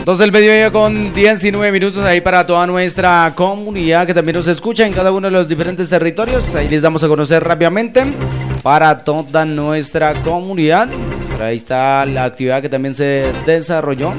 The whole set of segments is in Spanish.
12 del mediodía con 19 minutos ahí para toda nuestra comunidad que también nos escucha en cada uno de los diferentes territorios. Ahí les damos a conocer rápidamente para toda nuestra comunidad. Por ahí está la actividad que también se desarrolló.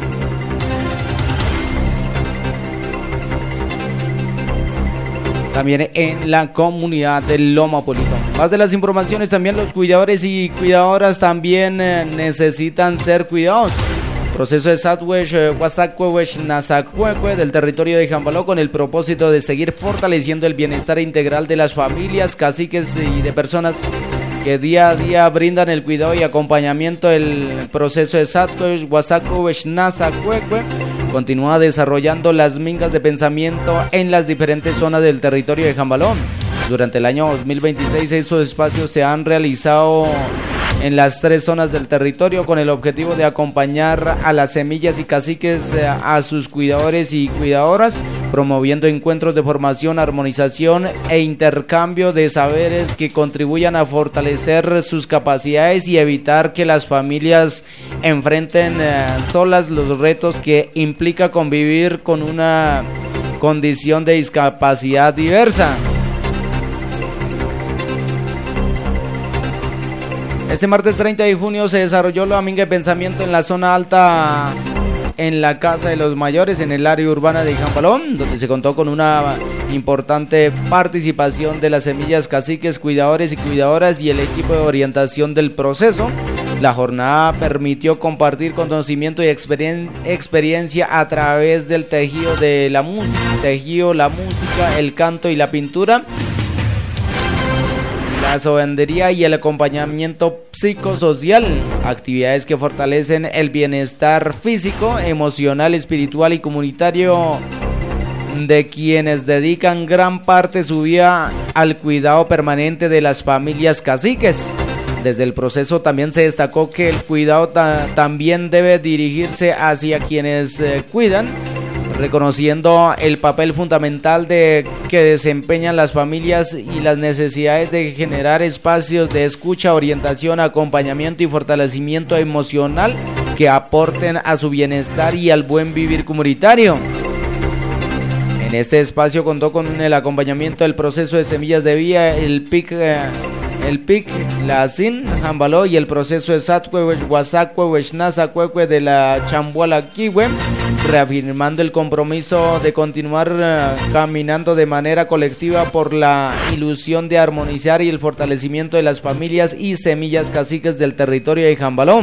También en la comunidad de Lomapolita. Más de las informaciones, también los cuidadores y cuidadoras también necesitan ser cuidados. Proceso de Satwesh, Huasacuehuesh, Nazacuecue del territorio de Jambaló con el propósito de seguir fortaleciendo el bienestar integral de las familias, caciques y de personas que día a día brindan el cuidado y acompañamiento. El proceso de Satwesh, Huasacuehuesh, Nazacuecue continúa desarrollando las mingas de pensamiento en las diferentes zonas del territorio de Jambaló. Durante el año 2026 estos espacios se han realizado en las 3 zonas del territorio con el objetivo de acompañar a las semillas y caciques a sus cuidadores y cuidadoras, promoviendo encuentros de formación, armonización e intercambio de saberes que contribuyan a fortalecer sus capacidades y evitar que las familias enfrenten solas los retos que implica convivir con una condición de discapacidad diversa. Este martes 30 de junio se desarrolló la minga de pensamiento en la zona alta en la Casa de los Mayores, en el área urbana de Jambaló, donde se contó con una importante participación de las semillas, caciques, cuidadores y cuidadoras y el equipo de orientación del proceso. La jornada permitió compartir conocimiento y experiencia a través del tejido de la música, la música, el canto y la pintura, la sobandería y el acompañamiento psicosocial, actividades que fortalecen el bienestar físico, emocional, espiritual y comunitario de quienes dedican gran parte de su vida al cuidado permanente de las familias caciques. Desde el proceso también se destacó que el cuidado también debe dirigirse hacia quienes cuidan, reconociendo el papel fundamental que desempeñan las familias y las necesidades de generar espacios de escucha, orientación, acompañamiento y fortalecimiento emocional que aporten a su bienestar y al buen vivir comunitario. En este espacio contó con el acompañamiento del proceso de semillas de vida, el PIC, la SIN, Jambaló, y el proceso de Satcuehuesh, Huasacuehuesh, Nazacuecue de la Chambualaquihue, reafirmando el compromiso de continuar caminando de manera colectiva por la ilusión de armonizar y el fortalecimiento de las familias y semillas caciques del territorio de Jambaló.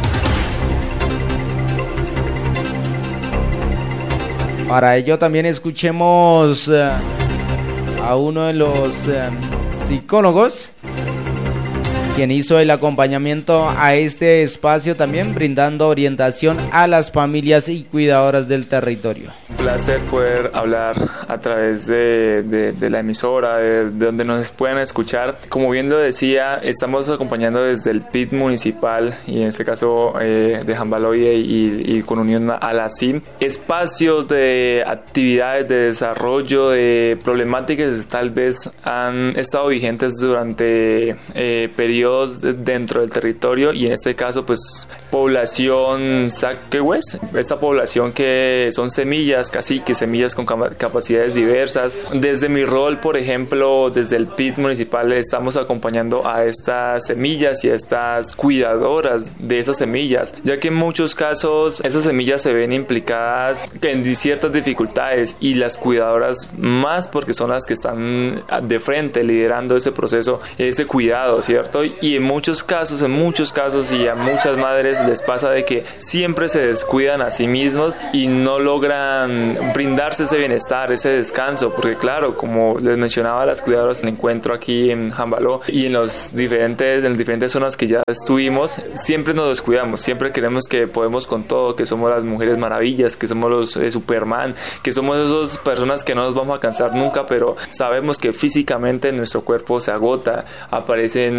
Para ello también escuchemos a uno de los psicólogos, quien hizo el acompañamiento a este espacio, también brindando orientación a las familias y cuidadoras del territorio. Un placer poder hablar a través de la emisora, de donde nos puedan escuchar. Como bien lo decía, estamos acompañando desde el PIT municipal y en este caso de Jambaló y con unión a la CIM, espacios de actividades de desarrollo, de problemáticas que tal vez han estado vigentes durante periodos dentro del territorio, y en este caso pues población Saquehues, esta población que son semillas, caciques, semillas con capacidades diversas. Desde mi rol, por ejemplo, desde el PIT municipal, estamos acompañando a estas semillas y a estas cuidadoras de esas semillas, ya que en muchos casos esas semillas se ven implicadas en ciertas dificultades, y las cuidadoras más, porque son las que están de frente liderando ese proceso, ese cuidado, ¿cierto? Y en muchos casos y a muchas madres les pasa de que siempre se descuidan a sí mismos y no logran brindarse ese bienestar, ese descanso, porque claro, como les mencionaba, las cuidadoras en el encuentro aquí en Jambaló y en las diferentes zonas que ya estuvimos, siempre nos descuidamos, siempre creemos que podemos con todo, que somos las mujeres maravillas, que somos los Superman, que somos esas personas que no nos vamos a cansar nunca, pero sabemos que físicamente nuestro cuerpo se agota, aparecen síntomas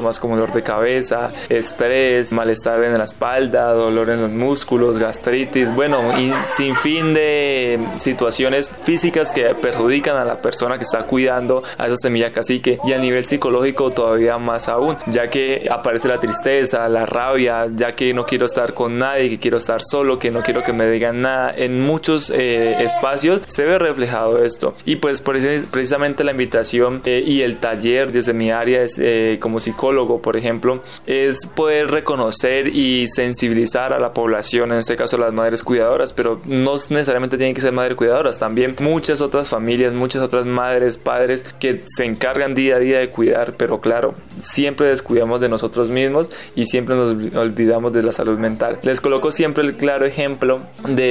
síntomas como dolor de cabeza, estrés, malestar en la espalda, dolor en los músculos, gastritis, bueno, y sin fin de situaciones físicas que perjudican a la persona que está cuidando a esa semilla cacique, y a nivel psicológico todavía más aún, ya que aparece la tristeza, la rabia, ya que no quiero estar con nadie, que quiero estar solo, que no quiero que me digan nada. En muchos espacios se ve reflejado esto, y pues precisamente la invitación y el taller desde mi área es, como psicólogo, por ejemplo, es poder reconocer y sensibilizar a la población, en este caso las madres cuidadoras, pero no necesariamente tienen que ser madres cuidadoras, también muchas otras familias, muchas otras madres, padres que se encargan día a día de cuidar, pero claro, siempre descuidamos de nosotros mismos y siempre nos olvidamos de la salud mental. Les coloco siempre el claro ejemplo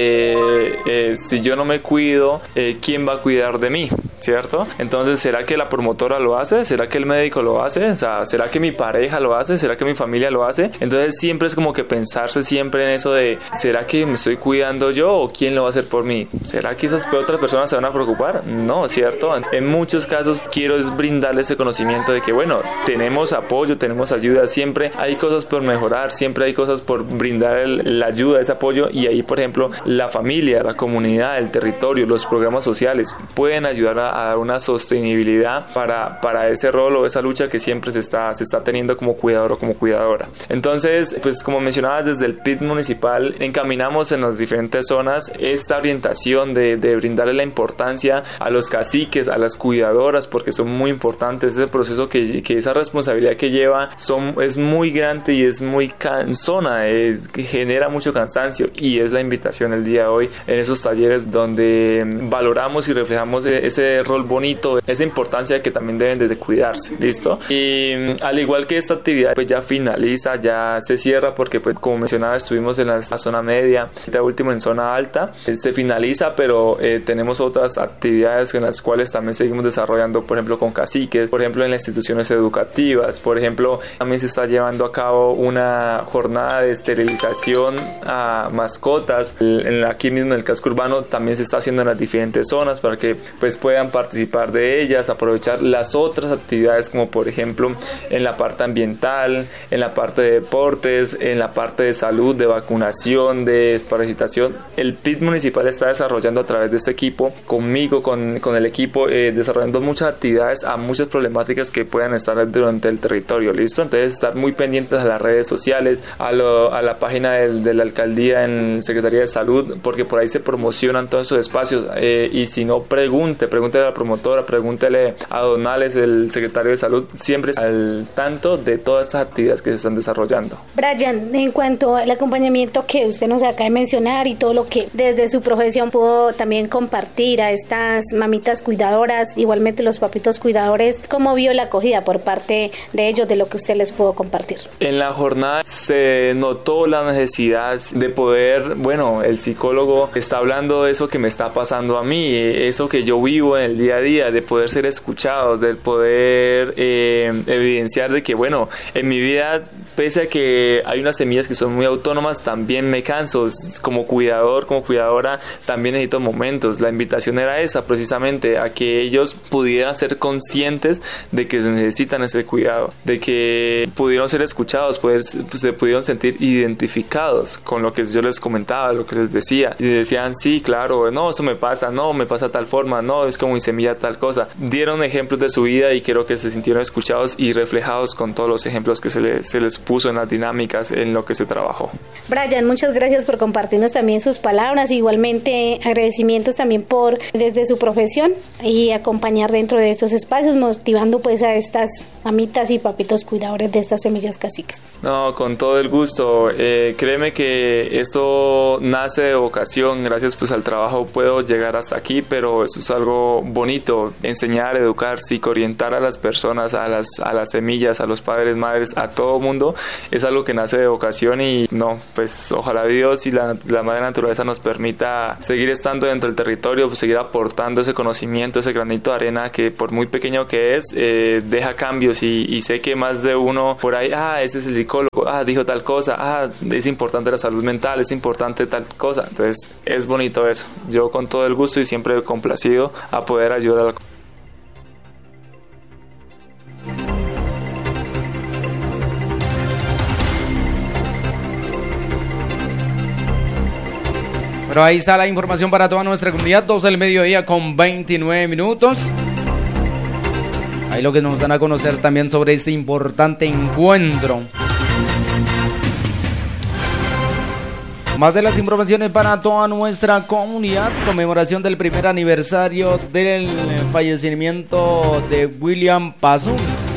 de si yo no me cuido, ¿quién va a cuidar de mí? ¿Cierto? Entonces, ¿será que la promotora lo hace? ¿Será que el médico lo hace? O sea, ¿será que mi pareja lo hace? ¿Será que mi familia lo hace? Entonces, siempre es como que pensarse siempre en eso de, ¿será que me estoy cuidando yo o quién lo va a hacer por mí? ¿Será que esas otras personas se van a preocupar? No, ¿cierto? En muchos casos quiero es brindarles ese conocimiento de que, bueno, tenemos apoyo, tenemos ayuda, siempre hay cosas por mejorar, siempre hay cosas por brindar la ayuda, ese apoyo, y ahí, por ejemplo, la familia, la comunidad, el territorio, los programas sociales pueden ayudar a dar una sostenibilidad para ese rol o esa lucha que siempre se está teniendo como cuidador o como cuidadora. Entonces, pues como mencionabas, desde el PIT municipal encaminamos en las diferentes zonas esta orientación de brindarle la importancia a los caciques, a las cuidadoras, porque son muy importantes. Ese proceso que esa responsabilidad que lleva es muy grande y es muy cansona, genera mucho cansancio, y es la invitación el día de hoy en esos talleres donde valoramos y reflejamos ese rol bonito, esa importancia que también deben de cuidarse, ¿listo? Y al igual que esta actividad pues ya finaliza, ya se cierra, porque pues como mencionaba estuvimos en la zona media, ya último en zona alta, se finaliza, pero tenemos otras actividades en las cuales también seguimos desarrollando, por ejemplo con caciques, por ejemplo en las instituciones educativas, por ejemplo también se está llevando a cabo una jornada de esterilización a mascotas, aquí mismo en el casco urbano también se está haciendo en las diferentes zonas para que pues puedan participar de ellas, aprovechar las otras actividades como por ejemplo en la parte ambiental, en la parte de deportes, en la parte de salud, de vacunación, de desparasitación. El PIT municipal está desarrollando a través de este equipo, conmigo, con el equipo, desarrollando muchas actividades a muchas problemáticas que puedan estar durante el territorio, ¿listo? Entonces estar muy pendientes a las redes sociales, a la página de la alcaldía en Secretaría de Salud, porque por ahí se promocionan todos esos espacios, y si no, pregúntele a la promotora, pregúntele a Donales, el secretario de Salud, siempre al tanto de todas estas actividades que se están desarrollando. Brian, en cuanto al acompañamiento que usted nos acaba de mencionar y todo lo que desde su profesión pudo también compartir a estas mamitas cuidadoras, igualmente los papitos cuidadores, ¿cómo vio la acogida por parte de ellos de lo que usted les pudo compartir? En la jornada se notó la necesidad de poder, bueno, el psicólogo está hablando de eso que me está pasando a mí, eso que yo vivo en el día a día, de poder ser escuchados, de poder evidenciar de que, bueno, en mi vida, pese a que hay unas semillas que son muy autónomas, también me canso, como cuidador, como cuidadora, también necesito momentos. La invitación era esa, precisamente, a que ellos pudieran ser conscientes de que se necesitan ese cuidado, de que pudieron ser escuchados, se pudieron sentir identificados con lo que yo les comentaba, lo que les decía, y decían, sí, claro, no, eso me pasa, no, me pasa tal forma, no, es como mi semilla tal cosa. Dieron ejemplos de su vida y creo que se sintieron escuchados y reflejados con todos los ejemplos que se les puso en las dinámicas, en lo que se trabajó. Brian, muchas gracias por compartirnos también sus palabras, igualmente agradecimientos también por desde su profesión y acompañar dentro de estos espacios, motivando pues a estas mamitas y papitos cuidadores de estas semillas caciques. No, con todo el gusto. Créeme que esto nace de vocación, gracias pues al trabajo puedo llegar hasta aquí, pero eso es algo bonito, enseñar, educar, orientar a las personas, a las semillas, a los padres, madres, a todo mundo, es algo que nace de vocación y no, pues ojalá Dios y la madre naturaleza nos permita seguir estando dentro del territorio, pues, seguir aportando ese conocimiento, ese granito de arena que por muy pequeño que es, deja cambios y sé que más de uno por ahí, ese es el psicólogo, dijo tal cosa, es importante la salud mental, es importante tal cosa, entonces es bonito eso. Yo con todo el gusto y siempre complacido a poder ayudar a la Pero ahí está la información para toda nuestra comunidad, 12 del mediodía con 29 minutos. Ahí lo que nos dan a conocer también sobre este importante encuentro. Más de las informaciones para toda nuestra comunidad. Conmemoración del primer aniversario del fallecimiento de William Pazú.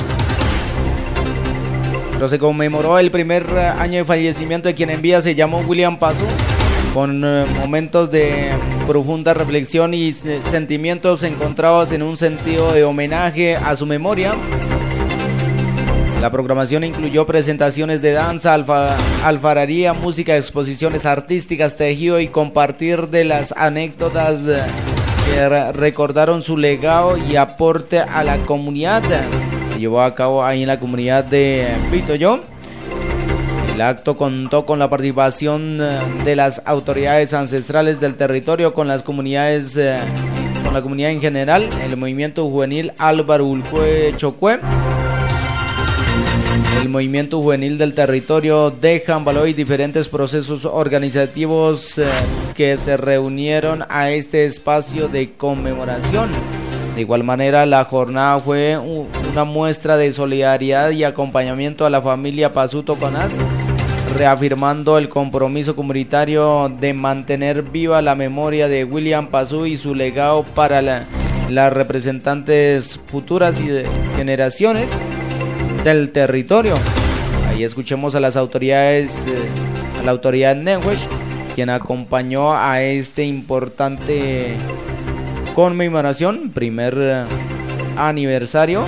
Pero se conmemoró el primer año de fallecimiento de quien en vida se llamó William Pazú, con momentos de profunda reflexión y sentimientos encontrados en un sentido de homenaje a su memoria. La programación incluyó presentaciones de danza, alfarería, música, exposiciones artísticas, tejido y compartir de las anécdotas que recordaron su legado y aporte a la comunidad. Se llevó a cabo ahí en la comunidad de Vitoyo. El acto contó con la participación de las autoridades ancestrales del territorio, con las comunidades, con la comunidad en general, el movimiento juvenil Álvaro Ulcue Chocue, el movimiento juvenil del territorio de Jambaló y diferentes procesos organizativos que se reunieron a este espacio de conmemoración. De igual manera, la jornada fue una muestra de solidaridad y acompañamiento a la familia Pazú Toconás, reafirmando el compromiso comunitario de mantener viva la memoria de William Pazú y su legado para las representantes futuras y de generaciones del territorio. Ahí escuchemos a las autoridades, a la autoridad Nehuesh, quien acompañó a este importante conmemoración, primer aniversario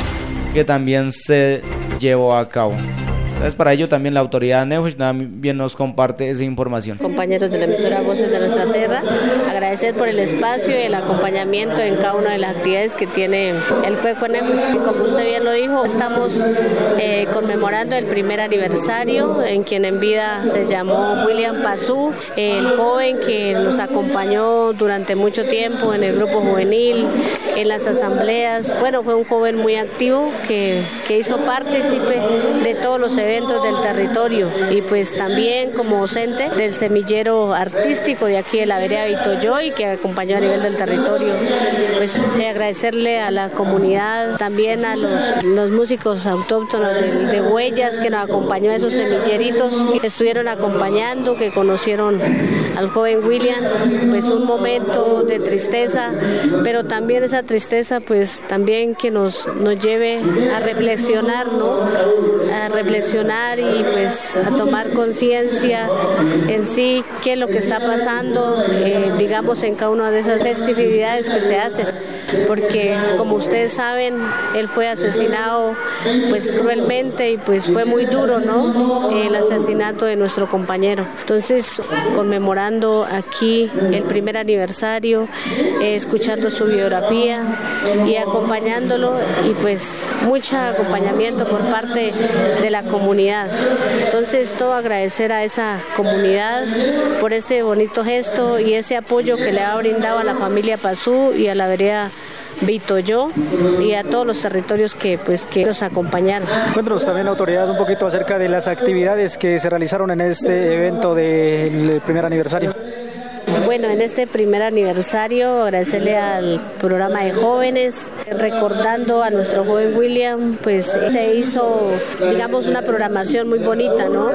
que también se llevó a cabo. Entonces, para ello también la autoridad Nehuesh también nos comparte esa información. Compañeros de la emisora Voces de Nuestra Tierra, agradecer por el espacio y el acompañamiento en cada una de las actividades que tiene el Cueco Nehuesh. Como usted bien lo dijo, estamos conmemorando el primer aniversario en quien en vida se llamó William Pazú, el joven que nos acompañó durante mucho tiempo en el grupo juvenil, en las asambleas. Bueno, fue un joven muy activo que hizo partícipe de todos los eventos del territorio y pues también como docente del semillero artístico de aquí de la vereda Vitoyo y que acompañó a nivel del territorio. Pues agradecerle a la comunidad, también a los músicos autóctonos de Huellas que nos acompañó a esos semilleritos que estuvieron acompañando, que conocieron al joven William. Pues un momento de tristeza, pero también esa tristeza pues también que nos lleve a reflexionar, ¿no? A reflexionar y pues a tomar conciencia en sí qué es lo que está pasando, digamos, en cada una de esas festividades que se hacen, porque como ustedes saben, él fue asesinado pues cruelmente y pues fue muy duro, ¿no? El asesinato de nuestro compañero. Entonces, conmemorando aquí el primer aniversario, escuchando su biografía y acompañándolo, y pues mucho acompañamiento por parte de la comunidad. Entonces, todo agradecer a esa comunidad por ese bonito gesto y ese apoyo que le ha brindado a la familia Pazú y a la vereda Vitoyo y a todos los territorios que nos acompañaron. Cuéntanos también, autoridad, un poquito acerca de las actividades que se realizaron en este evento del primer aniversario. Bueno, en este primer aniversario agradecerle al programa de jóvenes, recordando a nuestro joven William, pues se hizo, digamos, una programación muy bonita, ¿no?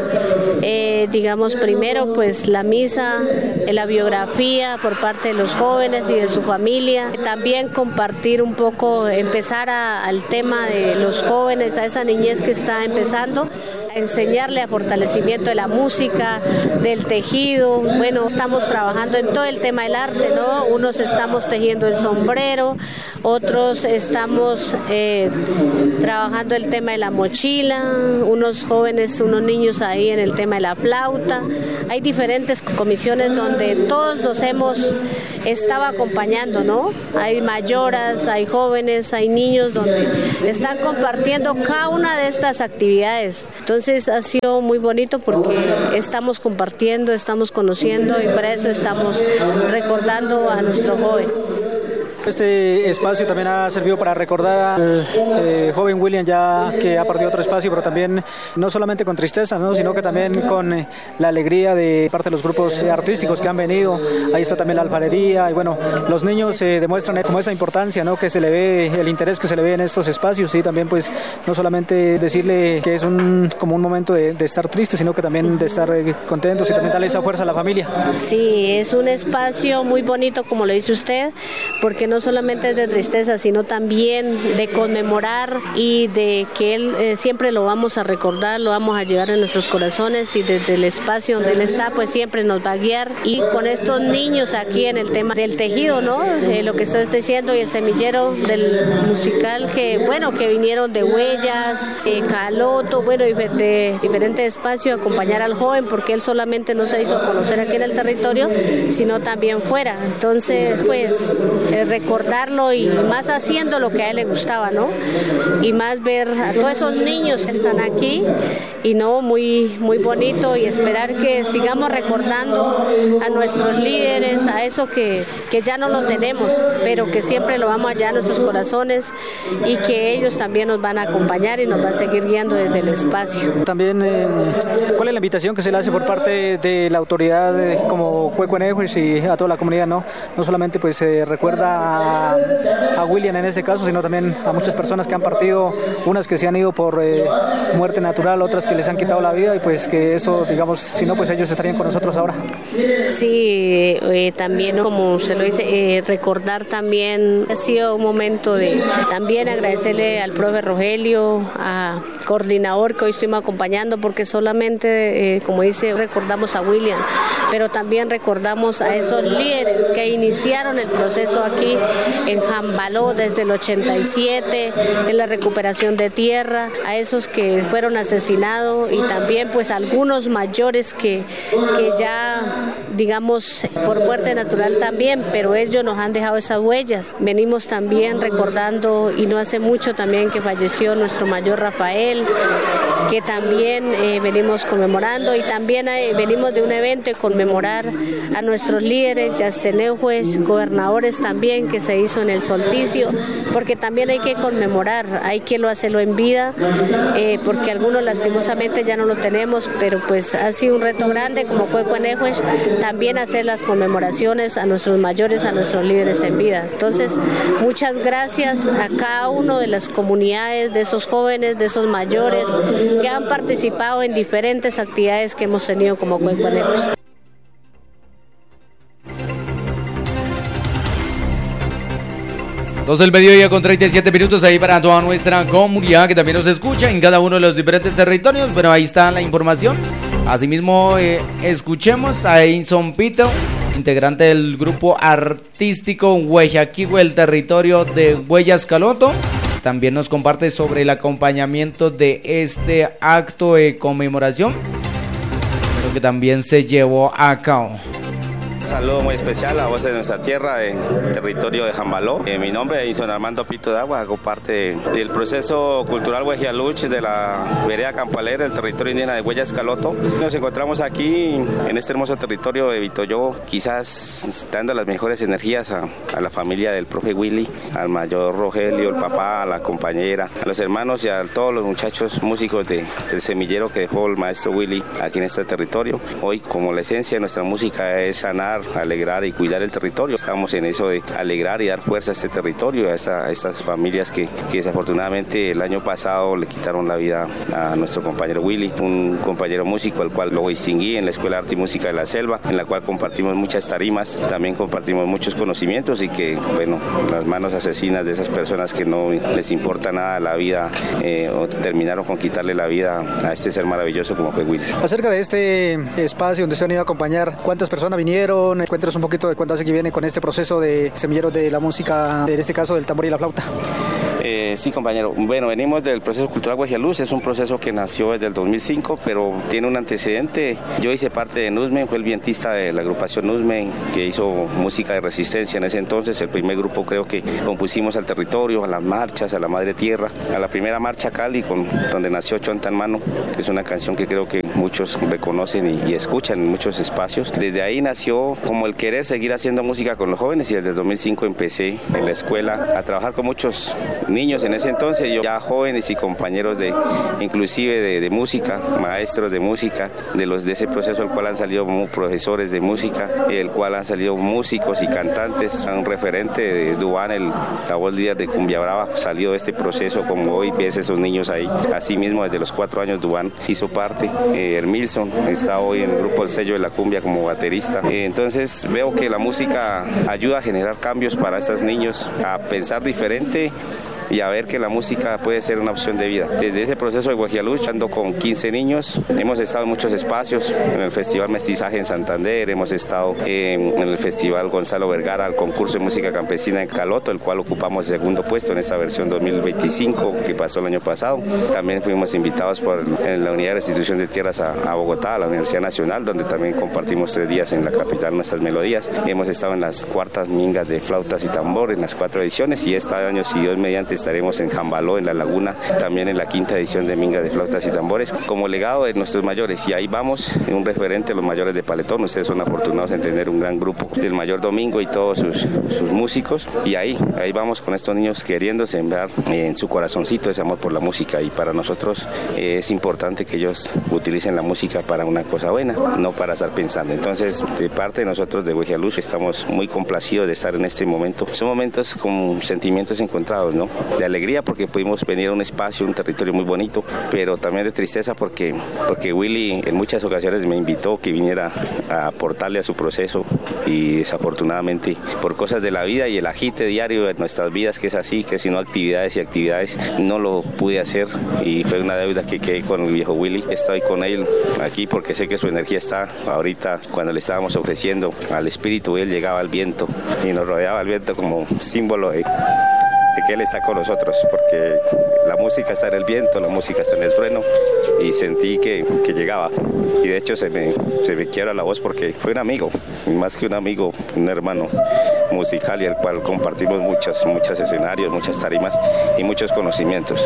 Digamos, primero pues la misa, la biografía por parte de los jóvenes y de su familia, también compartir un poco, empezar al tema de los jóvenes, a esa niñez que está empezando, enseñarle a fortalecimiento de la música, del tejido. Bueno, estamos trabajando en todo el tema del arte, ¿no? Unos estamos tejiendo el sombrero, otros estamos trabajando el tema de la mochila, unos jóvenes, unos niños ahí en el tema de la flauta. Hay diferentes comisiones donde todos nos hemos estado acompañando, ¿no? Hay mayoras, hay jóvenes, hay niños donde están compartiendo cada una de estas actividades. Entonces ha sido muy bonito porque estamos compartiendo, estamos conociendo y para eso estamos recordando a nuestro joven. Este espacio también ha servido para recordar al joven William, ya que ha partido otro espacio, pero también no solamente con tristeza, ¿no?, sino que también con la alegría de parte de los grupos artísticos que han venido. Ahí está también la alfarería y bueno, los niños demuestran como esa importancia, ¿no?, que se le ve, el interés que se le ve en estos espacios, y también pues no solamente decirle que es como un momento de estar triste, sino que también de estar contentos y también darle esa fuerza a la familia. Sí, es un espacio muy bonito, como lo dice usted, porque no solamente es de tristeza, sino también de conmemorar y de que él siempre lo vamos a recordar, lo vamos a llevar en nuestros corazones, y desde el espacio donde él está, pues siempre nos va a guiar. Y con estos niños aquí en el tema del tejido, ¿no?, lo que estoy diciendo, y el semillero del musical, que bueno, que vinieron de Huellas, Caloto, bueno, y de diferentes espacios a acompañar al joven, porque él solamente no se hizo conocer aquí en el territorio, sino también fuera. Entonces, pues recordarlo, y más haciendo lo que a él le gustaba, ¿no?, y más ver a todos esos niños que están aquí, y no, muy bonito, y esperar que sigamos recordando a nuestros líderes, a eso que ya no lo tenemos, pero que siempre lo vamos allá en nuestros corazones, y que ellos también nos van a acompañar y nos van a seguir guiando desde el espacio. También, ¿cuál es la invitación que se le hace por parte de la autoridad como Huehuenejuis y a toda la comunidad? No solamente pues recuerda a William en este caso, sino también a muchas personas que han partido, unas que se han ido por muerte natural, otras que les han quitado la vida, y pues que esto, digamos, si no, pues ellos estarían con nosotros ahora. Sí, también, como usted lo dice, recordar también, ha sido un momento de también agradecerle al profe Rogelio, a coordinador que hoy estuvimos acompañando, porque solamente, como dice, recordamos a William, pero también recordamos a esos líderes que iniciaron el proceso aquí en Jambaló desde el 87, en la recuperación de tierra, a esos que fueron asesinados, y también pues algunos mayores que ya, digamos, por muerte natural también, pero ellos nos han dejado esas huellas. Venimos también recordando, y no hace mucho también que falleció nuestro mayor Rafael, que también venimos conmemorando, y también venimos de un evento de conmemorar a nuestros líderes, yastenejues, gobernadores también, que se hizo en el solsticio, porque también hay que conmemorar, hay que hacerlo en vida, porque algunos lastimosamente ya no lo tenemos, pero pues ha sido un reto grande como Huehuenejuis también hacer las conmemoraciones a nuestros mayores, a nuestros líderes en vida. Entonces, muchas gracias a cada uno de las comunidades, de esos jóvenes, de esos mayores que han participado en diferentes actividades que hemos tenido como Huehuenejuis. Entonces el mediodía con 37 minutos ahí para toda nuestra comunidad que también nos escucha en cada uno de los diferentes territorios. Bueno, ahí está la información. Asimismo, escuchemos a Edinson Pito, integrante del grupo artístico Hueyaquihue, el territorio de Huellas Caloto. También nos comparte sobre el acompañamiento de este acto de conmemoración, pero que también se llevó a cabo. Un saludo muy especial a voces de nuestra tierra, del territorio de Jambaló. Mi nombre es Edinson Armando Pito de Agua, hago parte del proceso cultural Huejialuch de la vereda Campo Alegre, el territorio indígena de Huellas Caloto. Nos encontramos aquí en este hermoso territorio de Vitoyo, quizás dando las mejores energías a la familia del profe Willy, al mayor Rogelio, el papá, a la compañera, a los hermanos y a todos los muchachos músicos del semillero que dejó el maestro Willy aquí en este territorio. Hoy, como la esencia de nuestra música es sanar, alegrar y cuidar el territorio, estamos en eso de alegrar y dar fuerza a este territorio, a estas familias que desafortunadamente el año pasado le quitaron la vida a nuestro compañero Willy, un compañero músico al cual lo distinguí en la Escuela de Arte y Música de la Selva, en la cual compartimos muchas tarimas, también compartimos muchos conocimientos, y que, bueno, las manos asesinas de esas personas que no les importa nada la vida o terminaron con quitarle la vida a este ser maravilloso como fue Willy. Acerca de este espacio donde se han ido a acompañar, ¿cuántas personas vinieron? Cuéntanos un poquito de cuánto hace que viene con este proceso de semillero de la música, en este caso del tambor y la flauta. Sí, compañero. Bueno, venimos del proceso cultural Guajialuz. Es un proceso que nació desde el 2005, pero tiene un antecedente. Yo hice parte de Nuzmen, fue el vientista de la agrupación Nuzmen, que hizo música de resistencia en ese entonces. El primer grupo creo que compusimos al territorio, a las marchas, a la madre tierra, a la primera marcha Cali, donde nació Chonta en Mano, que es una canción que creo que muchos reconocen y escuchan en muchos espacios. Desde ahí nació como el querer seguir haciendo música con los jóvenes, y desde el 2005 empecé en la escuela a trabajar con muchos niños en ese entonces, yo ya jóvenes y compañeros inclusive de música, maestros de música, de ese proceso, el cual han salido profesores de música, el cual han salido músicos y cantantes. Un referente de Dubán, la voz líder de Cumbia Brava, salió de este proceso, como hoy ves esos niños ahí. Asimismo, desde los 4 años Dubán hizo parte. Hermilson está hoy en el grupo El Sello de la Cumbia como baterista. Entonces veo que la música ayuda a generar cambios para estos niños, a pensar diferente y a ver que la música puede ser una opción de vida. Desde ese proceso de Guajialuz, ando con 15 niños, hemos estado en muchos espacios, en el Festival Mestizaje en Santander, hemos estado en el Festival Gonzalo Vergara, el concurso de música campesina en Caloto, el cual ocupamos el segundo puesto en esta versión 2025 que pasó el año pasado. También fuimos invitados en la Unidad de Restitución de Tierras a Bogotá, a la Universidad Nacional, donde también compartimos 3 días en la capital nuestras melodías. Hemos estado en las cuartas mingas de flautas y tambor en las 4 ediciones, y este año, si Dios mediante, estaremos en Jambaló, en La Laguna, también en la 5ª edición de Minga de Flautas y Tambores, como legado de nuestros mayores. Y ahí vamos, en un referente, los mayores de Paletón. Ustedes son afortunados en tener un gran grupo del Mayor Domingo y todos sus músicos. Y ahí vamos con estos niños queriendo sembrar en su corazoncito ese amor por la música. Y para nosotros es importante que ellos utilicen la música para una cosa buena, no para estar pensando. Entonces, de parte de nosotros de Guajialuz, estamos muy complacidos de estar en este momento. Son momentos con sentimientos encontrados, ¿no? De alegría porque pudimos venir a un espacio, un territorio muy bonito, pero también de tristeza porque Willy en muchas ocasiones me invitó que viniera a aportarle a su proceso, y desafortunadamente por cosas de la vida y el agite diario de nuestras vidas, que es así, que si no actividades no lo pude hacer, y fue una deuda que quedé con el viejo Willy. Estoy con él aquí porque sé que su energía está ahorita. Cuando le estábamos ofreciendo al espíritu, él llegaba al viento y nos rodeaba el viento como símbolo de que Él está con nosotros, porque la música está en el viento, la música está en el trueno, y sentí que llegaba, y de hecho se me quiebra la voz porque fue un amigo, más que un amigo, un hermano musical, y el cual compartimos muchos escenarios, muchas tarimas y muchos conocimientos.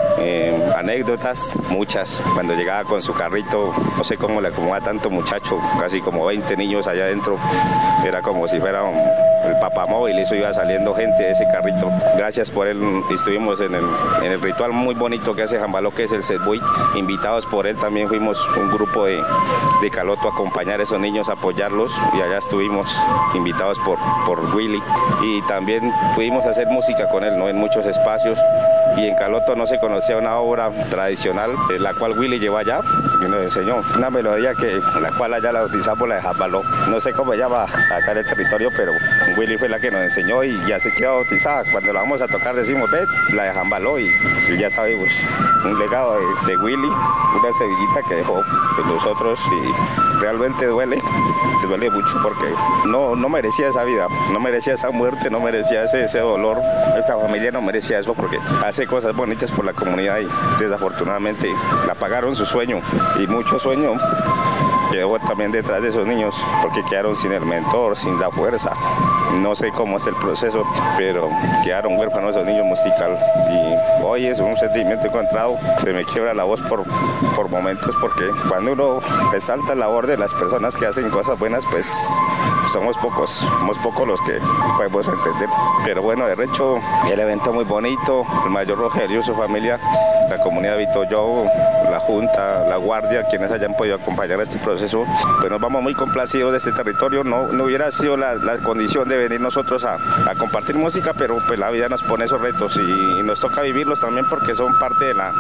Anécdotas, muchas. Cuando llegaba con su carrito, no sé cómo le acomoda tanto muchacho, casi como 20 niños allá adentro, era como si fuera el papamóvil, eso iba saliendo gente de ese carrito. Gracias por él, estuvimos en el ritual muy bonito que hace Jambaló, que es el Setbuy. Invitados por él también fuimos un grupo de Caloto a acompañar a esos niños, a apoyarlos, y allá estuvimos invitados por Willy, y también pudimos hacer música con él, ¿no? En muchos espacios. Y en Caloto no se conocía una obra tradicional, la cual Willy llevó allá y nos enseñó una melodía la cual allá la bautizamos la de Jambaló. No sé cómo se llama acá en el territorio, pero Willy fue la que nos enseñó y ya se quedó bautizada. Cuando la vamos a tocar decimos, ve, la de Jambaló, y ya sabemos, un legado de Willy, una semillita que dejó en nosotros, y realmente duele mucho porque no merecía esa vida, no merecía esa muerte, no merecía ese dolor. Esta familia no merecía eso porque hace cosas bonitas por la comunidad, y desafortunadamente apagaron su sueño, y mucho sueño quedó también detrás de esos niños porque quedaron sin el mentor, sin la fuerza. No sé cómo es el proceso, pero quedaron huérfanos esos niños musical, y hoy es un sentimiento encontrado. Se me quiebra la voz por momentos, porque cuando uno resalta la labor de las personas que hacen cosas buenas, pues somos pocos los que podemos entender. Pero bueno, de hecho, el evento muy bonito, el mayor Rogelio y su familia, la comunidad de Vitoyo, la Junta, la Guardia, quienes hayan podido acompañar a este proceso, pues nos vamos muy complacidos de este territorio. No hubiera sido la condición de venir nosotros a compartir música, pero pues la vida nos pone esos retos y nos toca vivirlos también porque son parte de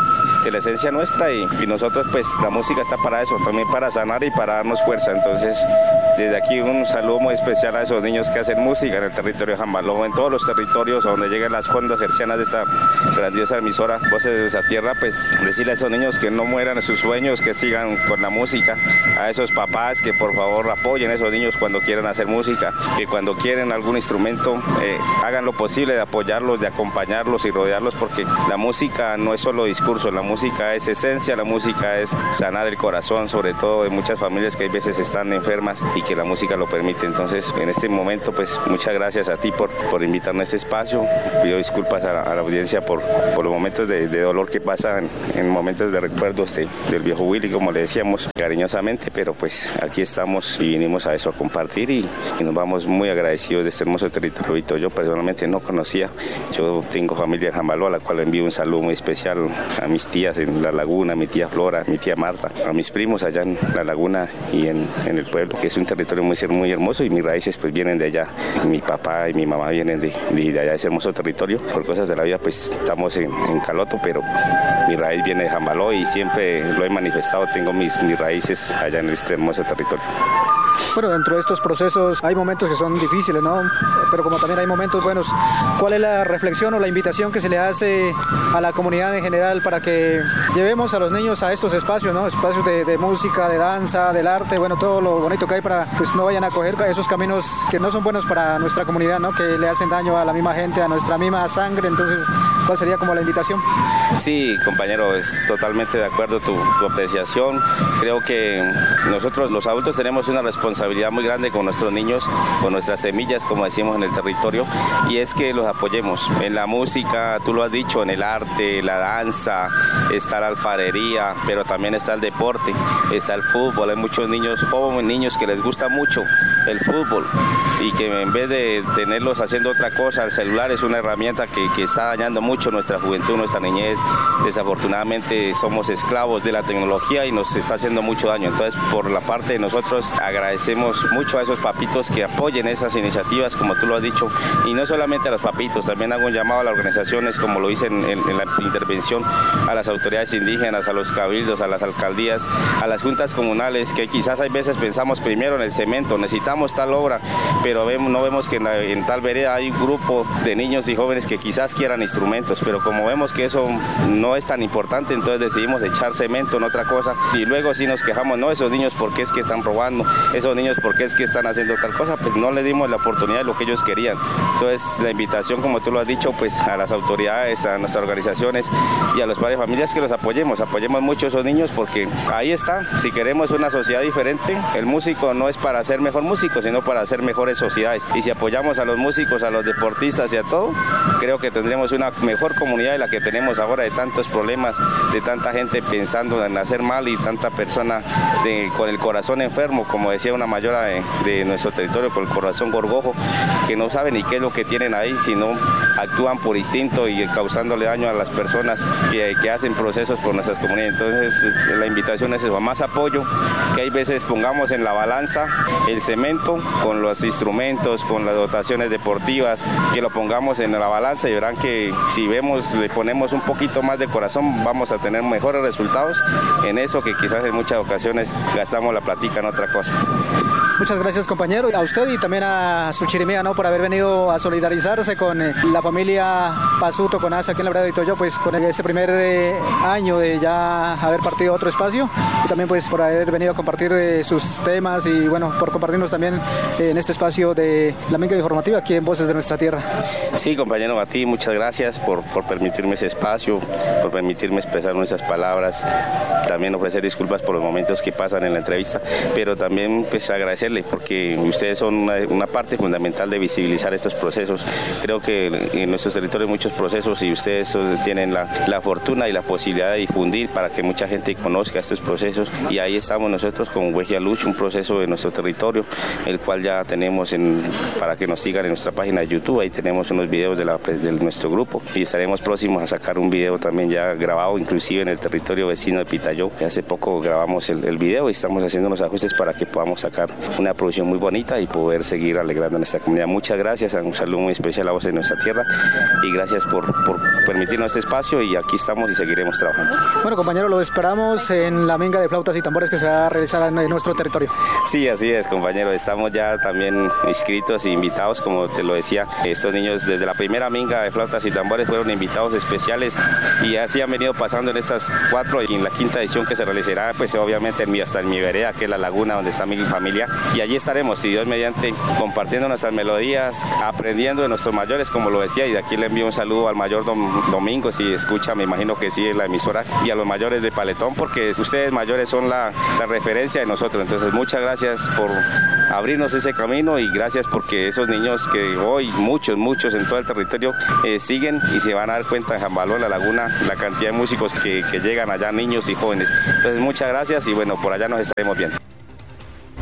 la esencia nuestra y nosotros pues la música está para eso, también para sanar y para darnos fuerza. Entonces desde aquí un saludo muy especial a esos niños que hacen música en el territorio de Jambaló, en todos los territorios a donde lleguen las ondas hercianas de esta grandiosa emisora Voces de Nuestra Tierra, pues decirle a esos niños que no mueran sus sueños, que sigan con la música, a esos papás que por favor apoyen a esos niños cuando quieran hacer música, que cuando quieren algún instrumento hagan lo posible de apoyarlos, de acompañarlos y rodearlos, porque la música no es solo discurso, la música es esencia, la música es sanar el corazón, sobre todo de muchas familias que a veces están enfermas y que la música lo permite. Entonces en este momento pues muchas gracias a ti por invitarme a este espacio, pido disculpas a la audiencia por los momentos de dolor que pasan en momentos de recuerdos del viejo Willy, como le decíamos cariñosamente, pero pues aquí estamos y vinimos a eso, a compartir y nos vamos muy agradecidos de este hermoso territorio. Yo personalmente no conocía, yo tengo familia en Jambaló, a la cual envío un saludo muy especial a mis tías en La Laguna, a mi tía Flora, a mi tía Marta, a mis primos allá en La Laguna y en el pueblo, que es un territorio muy hermoso y mis raíces pues vienen de allá. Mi papá y mi mamá vienen de allá, de ese hermoso territorio. Por cosas de la vida pues estamos en Caloto, pero mi raíz viene de Jambaló y siempre lo he manifestado, tengo mis raíces allá en este hermoso territorio. Bueno, dentro de estos procesos hay momentos que son difíciles, ¿no? Pero como también hay momentos buenos, ¿cuál es la reflexión o la invitación que se le hace a la comunidad en general para que llevemos a los niños a estos espacios, ¿no? Espacios de música, de danza, del arte, bueno, todo lo bonito que hay para pues no vayan a coger esos caminos que no son buenos para nuestra comunidad, ¿no? Que le hacen daño a la misma gente, a nuestra misma sangre. Entonces, ¿cuál sería como la invitación? Sí, compañero, es totalmente de acuerdo tu apreciación. Creo que nosotros los adultos tenemos una responsabilidad muy grande con nuestros niños, con nuestras semillas, como decimos en el territorio, y es que los apoyemos en la música, tú lo has dicho, en el arte, la danza, está la alfarería, pero también está el deporte, está el fútbol. Hay muchos niños, jóvenes niños que les gusta mucho el fútbol y que en vez de tenerlos haciendo otra cosa, el celular es una herramienta que está dañando mucho nuestra juventud, nuestra niñez. Desafortunadamente somos esclavos de la tecnología y nos está haciendo mucho daño. Entonces, por la parte de nosotros, agradecemos mucho a esos papitos que apoyen esas iniciativas, como tú lo has dicho, y no solamente a los papitos, también hago un llamado a las organizaciones, como lo hice en la intervención, a las autoridades indígenas, a los cabildos, a las alcaldías, a las juntas comunales, que quizás hay veces pensamos primero en el cemento, necesitamos tal obra, pero no vemos que en tal vereda hay un grupo de niños y jóvenes que quizás quieran instrumentos, pero como vemos que eso no es tan importante, entonces decidimos echar cemento en otra cosa y luego sí nos quejamos, no, esos niños ¿por qué es que están robando? Esos niños ¿por qué es que están haciendo tal cosa? Pues no les dimos la oportunidad de lo que ellos querían. Entonces la invitación, como tú lo has dicho, pues a las autoridades, a nuestras organizaciones y a los padres de familias, que los apoyemos mucho a esos niños, porque ahí está, si queremos una sociedad diferente, el músico no es para ser mejor músico, sino para hacer mejores sociedades, y si apoyamos a los músicos, a los deportistas y a todo, creo que tendremos una mejor comunidad de la que tenemos ahora, de tantos problemas, de tanta gente pensando en hacer mal y tanta persona con el corazón enfermo, como decía una mayora de nuestro territorio, con el corazón gorgojo, que no saben ni qué es lo que tienen ahí, sino actúan por instinto y causándole daño a las personas que hacen procesos por nuestras comunidades. Entonces la invitación es eso, más apoyo, que hay veces pongamos en la balanza el cemento con los instrumentos, con las dotaciones deportivas, que lo pongamos en la balanza y verán que si le ponemos un poquito más de corazón, vamos a tener mejores resultados en eso, que quizás en muchas ocasiones gastamos la platica en otra cosa. Muchas gracias, compañero, a usted y también a su chirimía, ¿no? Por haber venido a solidarizarse con la familia Pasuto, con ASA aquí en la vereda de Itoyo, pues con este primer año de ya haber partido a otro espacio, y también pues por haber venido a compartir sus temas y bueno, por compartirnos también en este espacio de la minga informativa aquí en Voces de Nuestra Tierra. Sí, compañero, a ti muchas gracias por permitirme ese espacio, por permitirme expresar nuestras palabras, también ofrecer disculpas por los momentos que pasan en la entrevista, pero también pues agradecerle porque ustedes son una parte fundamental de visibilizar estos procesos. Creo que en nuestros territorios hay muchos procesos y ustedes tienen la fortuna y la posibilidad de difundir para que mucha gente conozca estos procesos, y ahí estamos nosotros con Huegia Luch, un proceso de nuestro territorio, el cual ya tenemos para que nos sigan en nuestra página de YouTube. Ahí tenemos unos videos de nuestro grupo y estaremos próximos a sacar un video también ya grabado, inclusive en el territorio vecino de Pitayó. Hace poco grabamos el video y estamos haciendo unos ajustes para que podamos sacar una producción muy bonita y poder seguir alegrando a nuestra comunidad. Muchas gracias, un saludo muy especial a Voz de Nuestra Tierra tierra, y gracias por permitirnos este espacio, y aquí estamos y seguiremos trabajando. Bueno, compañero, lo esperamos en la minga de flautas y tambores que se va a realizar en nuestro territorio. Sí, así es, compañero, estamos ya también inscritos e invitados, como te lo decía, estos niños desde la primera minga de flautas y tambores fueron invitados especiales, y así han venido pasando en estas 4 y en la 5ª edición que se realizará, pues obviamente hasta en mi vereda, que es la laguna donde está mi familia, y allí estaremos, si Dios mediante, compartiendo nuestras melodías, aprendiendo de nuestros mayores, como lo decía, y de aquí le envío un saludo al mayor Domingo, si escucha, me imagino que sí, en la emisora, y a los mayores de Paletón, porque ustedes mayores son la referencia de nosotros. Entonces, muchas gracias por abrirnos ese camino, y gracias porque esos niños que hoy, muchos en todo el territorio, siguen y se van a dar cuenta en Jambaló, en la laguna, la cantidad de músicos que llegan allá, niños y jóvenes. Entonces, muchas gracias, y bueno, por allá nos estaremos viendo.